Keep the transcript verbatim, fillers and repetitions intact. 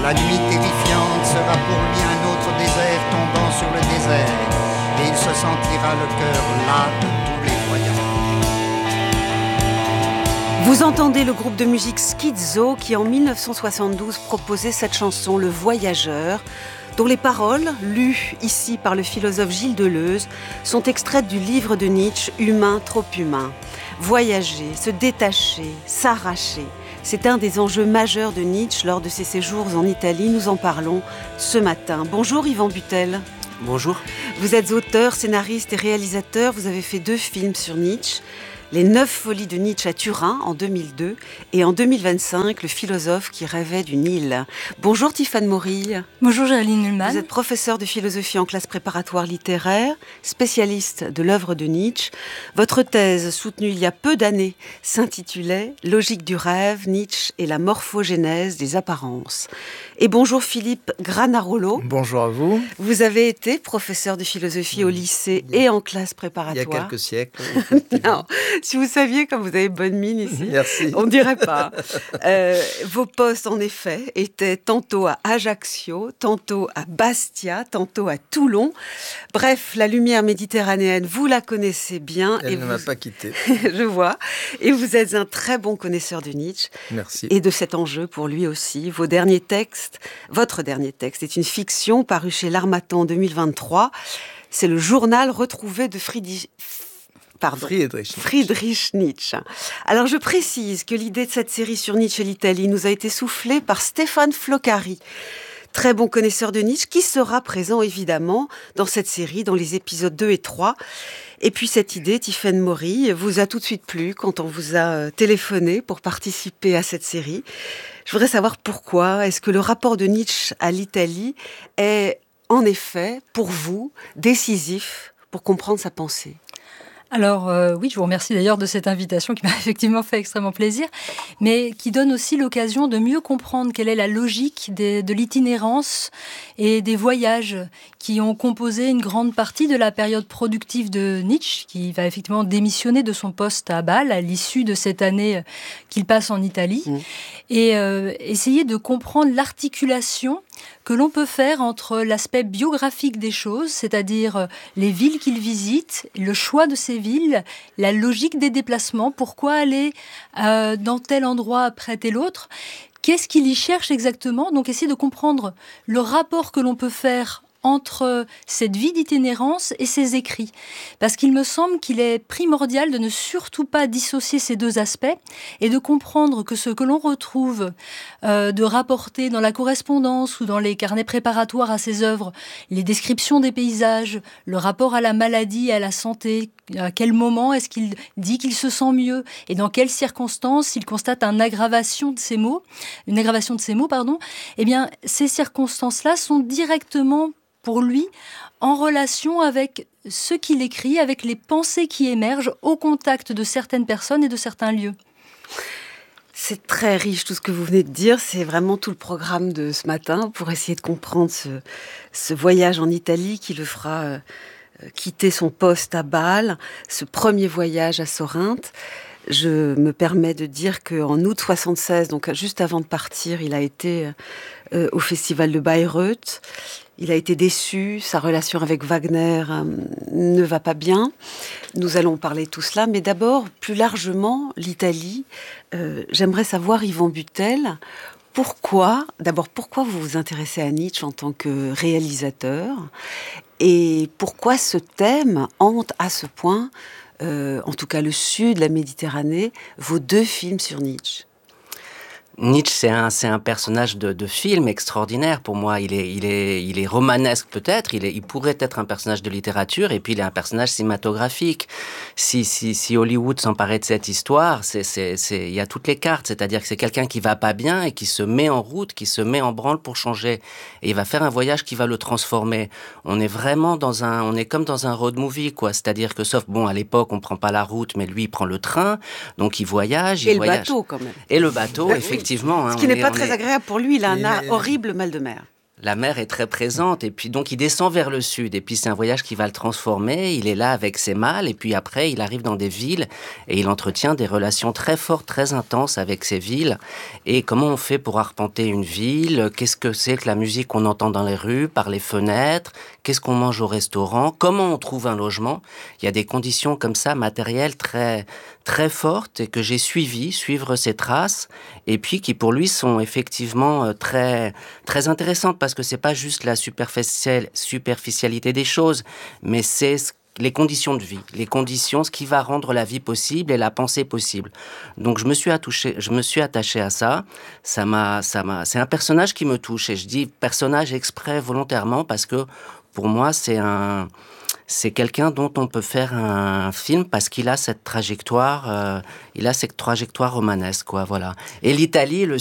La nuit terrifiante sera pour lui un autre désert tombant sur le désert, et il se sentira le cœur las de tous les voyages. Vous entendez le groupe de musique Schizo qui en mille neuf cent soixante-douze proposait cette chanson, Le Voyageur, dont les paroles, lues ici par le philosophe Gilles Deleuze, sont extraites du livre de Nietzsche, Humain, trop humain. Voyager, se détacher, s'arracher, c'est un des enjeux majeurs de Nietzsche lors de ses séjours en Italie. Nous en parlons ce matin. Bonjour Yvan Buttel. Bonjour. Vous êtes auteur, scénariste et réalisateur. Vous avez fait deux films sur Nietzsche. Les neuf folies de Nietzsche à Turin en deux mille deux et en deux mille vingt-cinq, le philosophe qui rêvait d'une île. Bonjour Tiffaine Morille. Bonjour Géraldine Ullmann. Vous êtes professeure de philosophie en classe préparatoire littéraire, spécialiste de l'œuvre de Nietzsche. Votre thèse, soutenue il y a peu d'années, s'intitulait « Logique du rêve, Nietzsche et la morphogénèse des apparences ». Et bonjour Philippe Granarolo. Bonjour à vous. Vous avez été professeur de philosophie au lycée et en classe préparatoire. Il y a quelques siècles. Non, si vous saviez comme vous avez bonne mine ici, merci. On ne dirait pas. Euh, vos postes, en effet, étaient tantôt à Ajaccio, tantôt à Bastia, tantôt à Toulon. Bref, la lumière méditerranéenne, vous la connaissez bien. Elle et ne vous... m'a pas quitté. Je vois. Et vous êtes un très bon connaisseur de Nietzsche. Merci. Et de cet enjeu pour lui aussi. Vos derniers textes, votre dernier texte est une fiction parue chez L'Harmattan en deux mille vingt-trois. C'est le journal retrouvé de Friedrich... Pardon. Friedrich Nietzsche. Friedrich Nietzsche. Alors je précise que l'idée de cette série sur Nietzsche et l'Italie nous a été soufflée par Stéphane Floccari, très bon connaisseur de Nietzsche, qui sera présent évidemment dans cette série, dans les épisodes deux et trois. Et puis cette idée, Tiffaine Morille, vous a tout de suite plu quand on vous a téléphoné pour participer à cette série. Je voudrais savoir pourquoi. Est-ce que le rapport de Nietzsche à l'Italie est en effet, pour vous, décisif pour comprendre sa pensée ? Alors euh, oui, je vous remercie d'ailleurs de cette invitation qui m'a effectivement fait extrêmement plaisir, mais qui donne aussi l'occasion de mieux comprendre quelle est la logique des, de l'itinérance et des voyages qui ont composé une grande partie de la période productive de Nietzsche, qui va effectivement démissionner de son poste à Bâle à l'issue de cette année qu'il passe en Italie, mmh. et euh, essayer de comprendre l'articulation que l'on peut faire entre l'aspect biographique des choses, c'est-à-dire les villes qu'il visite, le choix de ces villes, la logique des déplacements, pourquoi aller euh, dans tel endroit après tel autre, qu'est-ce qu'il y cherche exactement, donc essayer de comprendre le rapport que l'on peut faire entre cette vie d'itinérance et ses écrits. Parce qu'il me semble qu'il est primordial de ne surtout pas dissocier ces deux aspects et de comprendre que ce que l'on retrouve euh, de rapporter dans la correspondance ou dans les carnets préparatoires à ses œuvres, les descriptions des paysages, le rapport à la maladie et à la santé, à quel moment est-ce qu'il dit qu'il se sent mieux et dans quelles circonstances il constate une aggravation de ses maux, une aggravation de ses maux, pardon, eh bien, ces circonstances-là sont directement pour lui, en relation avec ce qu'il écrit, avec les pensées qui émergent au contact de certaines personnes et de certains lieux. C'est très riche tout ce que vous venez de dire, c'est vraiment tout le programme de ce matin pour essayer de comprendre ce, ce voyage en Italie qui le fera euh, quitter son poste à Bâle, ce premier voyage à Sorinthe. Je me permets de dire qu'en août soixante-seize, donc juste avant de partir, il a été euh, au festival de Bayreuth. Il a été déçu, sa relation avec Wagner euh, ne va pas bien. Nous allons parler de tout cela, mais d'abord, plus largement, l'Italie. Euh, j'aimerais savoir, Yvan Buttel, pourquoi, d'abord, pourquoi vous vous intéressez à Nietzsche en tant que réalisateur et pourquoi ce thème hante à ce point, euh, en tout cas le sud, la Méditerranée, vos deux films sur Nietzsche? Nietzsche, c'est un, c'est un personnage de, de film extraordinaire pour moi. Il est, il est, il est romanesque peut-être, il, est, il pourrait être un personnage de littérature, et puis il est un personnage cinématographique. Si, si, si Hollywood s'emparait de cette histoire, c'est, c'est, c'est, il y a toutes les cartes, c'est-à-dire que c'est quelqu'un qui va pas bien et qui se met en route, qui se met en branle pour changer. Et il va faire un voyage qui va le transformer. On est vraiment dans un, on est comme dans un road movie, quoi. C'est-à-dire que, sauf, bon, à l'époque, on prend pas la route, mais lui, il prend le train, donc il voyage. Et il le voyage. bateau, quand même. Et le bateau, effectivement. Ce qui hein, n'est est, pas très est... agréable pour lui, il a un est... horrible mal de mer. La mer est très présente, et puis donc il descend vers le sud, et puis c'est un voyage qui va le transformer, il est là avec ses mâles, et puis après il arrive dans des villes, et il entretient des relations très fortes, très intenses avec ces villes, et comment on fait pour arpenter une ville, qu'est-ce que c'est que la musique qu'on entend dans les rues, par les fenêtres, qu'est-ce qu'on mange au restaurant, comment on trouve un logement. Il y a des conditions comme ça, matérielles, très, très fortes, et que j'ai suivies, suivre ces traces, et puis qui pour lui sont effectivement très, très intéressantes, parce que c'est pas juste la superficielle, superficialité des choses, mais c'est les conditions de vie, les conditions, ce qui va rendre la vie possible et la pensée possible. Donc je me suis attouché, je me suis attaché à ça. Ça m'a, ça m'a, c'est un personnage qui me touche, et je dis personnage exprès volontairement parce que pour moi c'est un, c'est quelqu'un dont on peut faire un film parce qu'il a cette trajectoire, euh, il a cette trajectoire romanesque, quoi, voilà. Et l'Italie, le